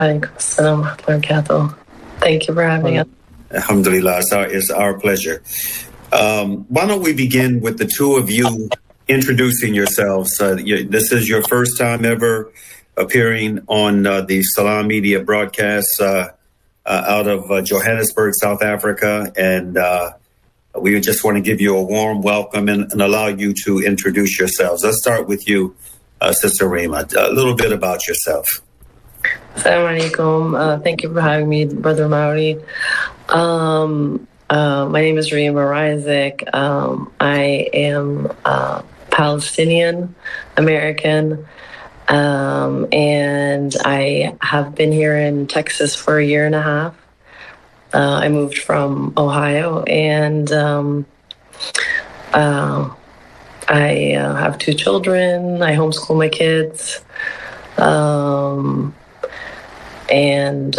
Alaikum assalam wa rahmatullahi wa barakatuh. Thank you for having us. Alhamdulillah, it's our pleasure. Why don't we begin with the two of you introducing yourselves? This is your first time ever appearing on the Salam Media broadcast out of Johannesburg, South Africa, and we just want to give you a warm welcome and allow you to introduce yourselves. Let's start with you, Sister Rima. A little bit about yourself. Assalamu alaikum. Thank you for having me, Brother Maori. My name is Rima Isaac. I am Palestinian American, and I have been here in Texas for a year and a half. I moved from Ohio, and I have two children. I homeschool my kids. And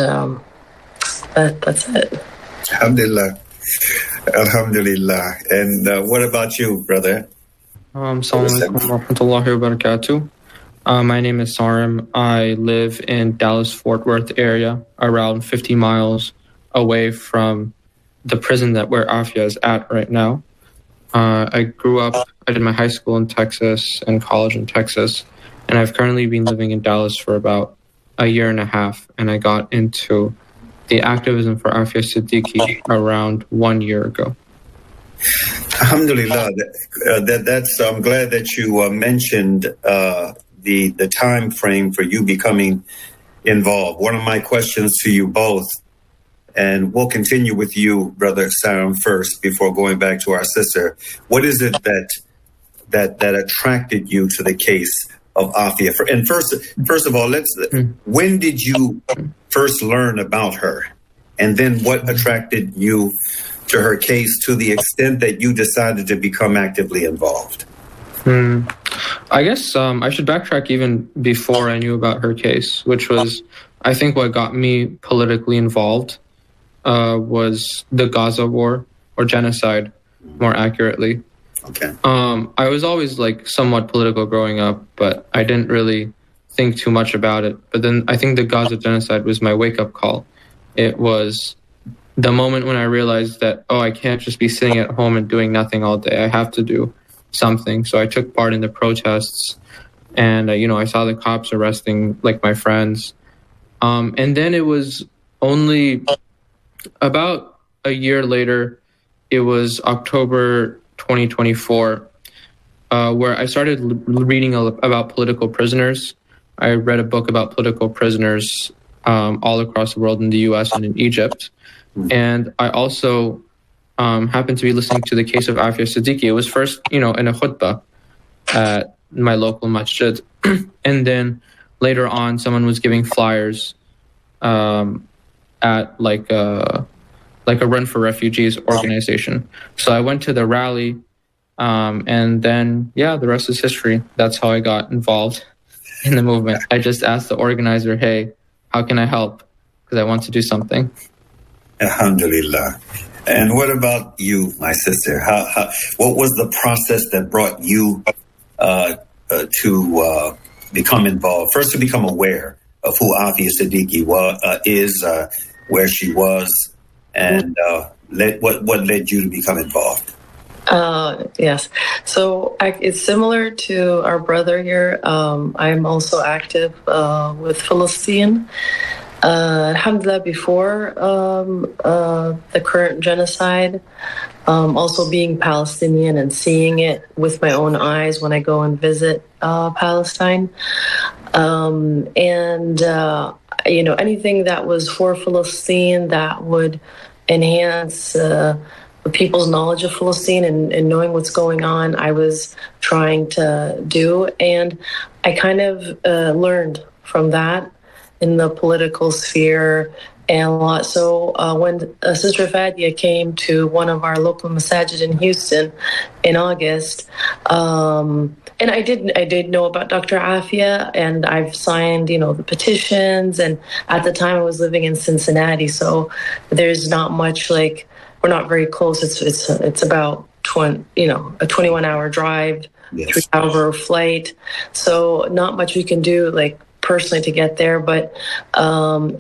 that's it. Alhamdulillah. Alhamdulillah. And what about you, brother? Assalamu alaikum wa rahmatullahi wa barakatuh. My name is Sarim. I live in Dallas-Fort Worth area, around 50 miles away from the prison where Afia is at right now. I did my high school in Texas and college in Texas, and I've currently been living in Dallas for about a year and a half, and I got into the activism for Afia Siddiqui around 1 year ago. Alhamdulillah. I'm glad that you mentioned the time frame for you becoming involved. One of my questions to you both, and we'll continue with you, Brother Sarim, first before going back to our sister. What is it that attracted you to the case of Afia? And first of all, when did you first learn about her? And then what attracted you to her case to the extent that you decided to become actively involved? I guess I should backtrack even before I knew about her case, which was, I think, what got me politically involved was the Gaza war, or genocide, more accurately. Okay. I was always somewhat political growing up, but I didn't really think too much about it. But then I think the Gaza genocide was my wake-up call. It was the moment when I realized that, I can't just be sitting at home and doing nothing all day. I have to do something. So I took part in the protests, and I saw the cops arresting my friends. And then it was only about a year later, it was October 2024, where I started reading about political prisoners. I read a book about political prisoners all across the world, in the U.S. and in Egypt. And I also happened to be listening to the case of Afia Siddiqui. It was first, in a khutbah at my local masjid. And then later on, someone was giving flyers at a Run for Refugees organization. So I went to the rally, and then, the rest is history. That's how I got involved in the movement. I just asked the organizer, hey, how can I help? Because I want to do something. Alhamdulillah. And what about you, my sister? What was the process that brought you to become involved? First, to become aware of who Afia Siddiqui is, where she was, and what led you to become involved? Yes. So it's similar to our brother here. I'm also active with Palestine. Alhamdulillah, before the current genocide, also being Palestinian and seeing it with my own eyes when I go and visit Palestine. Anything that was for Palestine that would enhance people's knowledge of Palestine and knowing what's going on, I was trying to do. And I kind of learned from that in the political sphere and a lot. So when Sister Fadia came to one of our local masajid in Houston in August, and I did know about Dr. Afia, and I've signed, the petitions. And at the time I was living in Cincinnati, so there's not much we're not very close. It's about a 21-hour drive, 3-hour flight. So not much we can do personally to get there, but